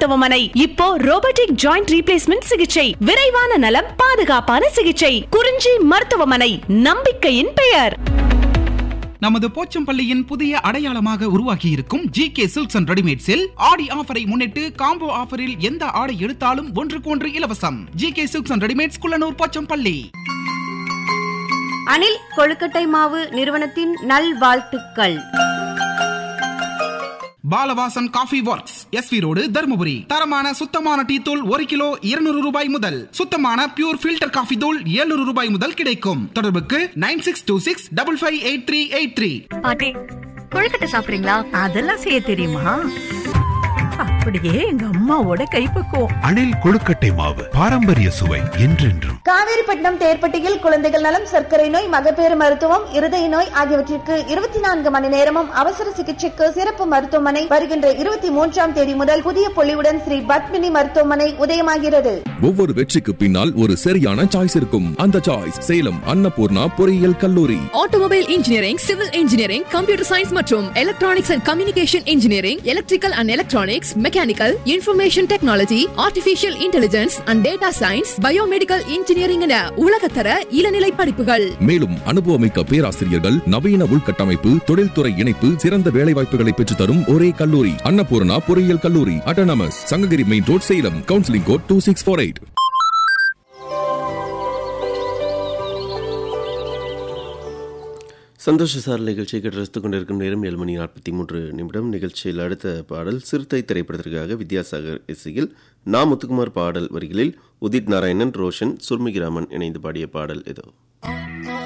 மருத்துவமனை. இப்போ robotic joint replacement சிகிச்சை, விரைவான நலம், பாதுகாப்பான சிகிச்சை. குறிஞ்சி மருத்துவமனை, நம்பிக்கையின் பெயர். நமது போச்சம்பள்ளியின் புதிய அடையாளமாக உருவாக்கி இருக்கும் GK சில்க்ஸ் அண்ட் ரெடிமேட்ஸில் ஆடி ஆஃபரை முன்னிட்டு காம்போ ஆஃபரில் எந்த ஆடை எடுத்தாலும் ஒன்றுக்கு ஒன்று இலவசம். GK silks and readymades, Kullanur, Pochampalli. அணில் கொழுக்கட்டை மாவு நிறுவனத்தின் நல்வாழ்த்துக்கள். Balavasan coffee works, SV road, Dharmapuri. தரமான சுத்தமான டீ தூள் 1 கிலோ 200 ரூபாய் முதல். சுத்தமான பியூர் ஃபில்டர் காஃபி தூள் 700 ரூபாய் முதல் கிடைக்கும். தொடர்புக்கு 9626558383. பாட்டி, கொழுக்கட்டை சாப்பிடுறீங்களா? அதெல்லாம் செய்ய தெரியுமா? அப்படியே எங்க அம்மாவோட கைப்பக்குவம். அணில் கொழுக்கட்டை மாவு, பாரம்பரிய சுவை என்றென்றும். காவேரிப்பட்டினம் தேர்ப்பட்டியில் குழந்தைகள் நலம், சர்க்கரை நோய், மகப்பேறு மருத்துவம், இருதய நோய் ஆகியவற்றிற்கு 24 மணி நேரமும் அவசர சிகிச்சைக்கு சிறப்பு மருத்துவமனை வருகின்ற 23ஆம் தேதி முதல் புதிய பொலிவுடன் ஸ்ரீ பத்மினி மருத்துவமனை உதயமாகிறது. ஒவ்வொரு வெற்றிக்கு பின்னால் ஒரு சரியான சாய்ஸ் இருக்கும். அந்த சாய்ஸ் சேலம் அன்னபூர்ணா பொறியியல் கல்லூரி. Automobile engineering, civil engineering, computer science மற்றும் electronics and communication engineering, electrical and electronics, mechanical, information technology, artificial intelligence and data science, biomedical engineering என உலகத்தர இளநிலை படிப்புகள். மேலும் அனுபவமிக்க பேராசிரியர்கள், நவீன உள்கட்டமைப்பு, தொழில்துறை இணைப்பு, சிறந்த வேலைவாய்ப்புகளை பெற்று தரும் ஒரே கல்லூரி அன்னபூர்ணா பொறியியல் கல்லூரி, autonomous, Sankagiri main road, Salem. Counselling code 2648. சந்தோஷ சார் நிகழ்ச்சியை கேட்டு ரசித்துக் கொண்டிருக்கும் நேரம் 7:43. நிகழ்ச்சியில் அடுத்த பாடல் சிறுத்தை திரைப்படத்திற்காக வித்யாசாகர் இசையில் நா. முத்துக்குமார் பாடல் வரிகளில் உதித் நாராயணன், ரோஷன், சுர்மிகிராமன் இணைந்து பாடிய பாடல் இதோ.